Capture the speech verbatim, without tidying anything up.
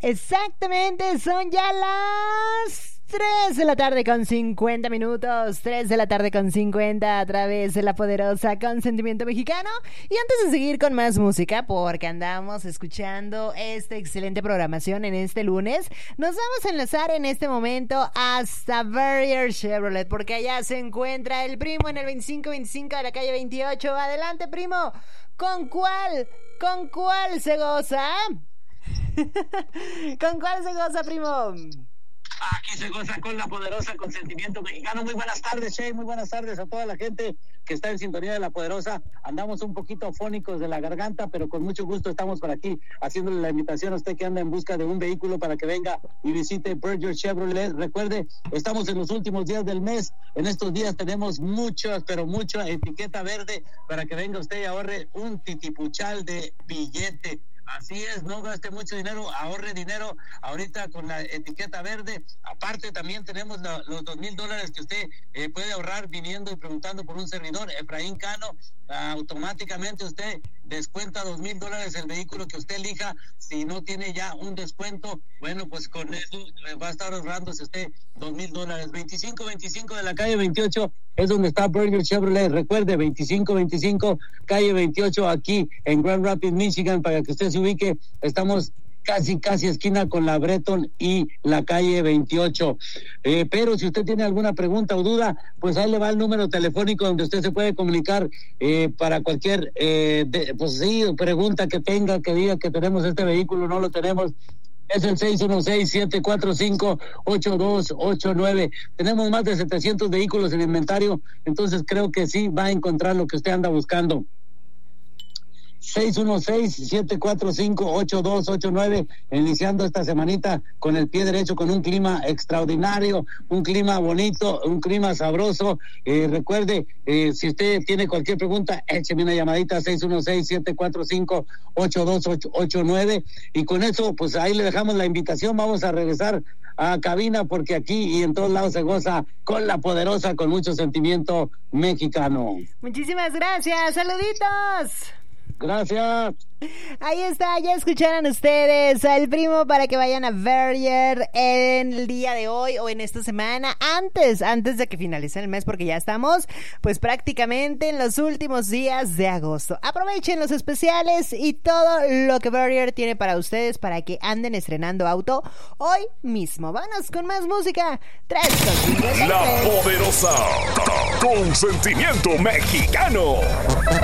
Exactamente, son ya las tres de la tarde con cincuenta minutos, tres de la tarde con cincuenta a través de la poderosa Consentimiento Mexicano. Y antes de seguir con más música, porque andamos escuchando esta excelente programación en este lunes, nos vamos a enlazar en este momento hasta Barrier Chevrolet, porque allá se encuentra el primo en el veinticinco veinticinco de la calle veintiocho. Adelante, primo, ¿con cuál, con cuál se goza? ¿Con cuál se goza, primo? Aquí se goza con la poderosa Consentimiento Mexicano. Muy buenas tardes, Shey, muy buenas tardes a toda la gente que está en sintonía de la poderosa. Andamos un poquito afónicos de la garganta, pero con mucho gusto estamos por aquí haciéndole la invitación a usted que anda en busca de un vehículo para que venga y visite Barrier Chevrolet. Recuerde, estamos en los últimos días del mes. En estos días tenemos muchas, pero mucha etiqueta verde para que venga usted y ahorre un titipuchal de billete. Así es, no gaste mucho dinero, ahorre dinero ahorita con la etiqueta verde. Aparte también tenemos la, los dos mil dólares que usted eh, puede ahorrar viniendo y preguntando por un servidor, Efraín Cano. Uh, automáticamente usted descuenta dos mil dólares el vehículo que usted elija. Si no tiene ya un descuento, bueno, pues con eso va a estar ahorrándose usted dos mil dólares. veinticinco veinticinco de la calle veintiocho es donde está Barrier Chevrolet. Recuerde, veinticinco veinticinco calle veintiocho aquí en Grand Rapids, Michigan, para que usted se ubique. Estamos casi, casi esquina con la Breton y la calle veintiocho. Eh, pero si usted tiene alguna pregunta o duda, pues ahí le va el número telefónico donde usted se puede comunicar eh, para cualquier, eh, de, pues sí, pregunta que tenga, que diga que tenemos este vehículo, no lo tenemos. Es el seis uno seis, siete cuatro cinco, ocho dos ocho nueve. Tenemos más de setecientos vehículos en inventario, entonces creo que sí va a encontrar lo que usted anda buscando. seis uno seis, siete cuatro cinco, ocho dos ocho nueve, iniciando esta semanita con el pie derecho, con un clima extraordinario, un clima bonito, un clima sabroso. Eh, recuerde, eh, si usted tiene cualquier pregunta, écheme una llamadita, seis uno seis, siete cuatro cinco, ocho dos ocho nueve, y con eso, pues ahí le dejamos la invitación. Vamos a regresar a cabina, porque aquí y en todos lados se goza con la poderosa, con mucho sentimiento mexicano. Muchísimas gracias, saluditos. Gracias. Ahí está, ya escucharon ustedes al primo para que vayan a Barrier en el día de hoy o en esta semana, antes, antes de que finalice el mes, porque ya estamos pues prácticamente en los últimos días de agosto. Aprovechen los especiales y todo lo que Barrier tiene para ustedes para que anden estrenando auto hoy mismo. Vámonos con más música. Tres, dos, La poderosa Consentimiento Mexicano.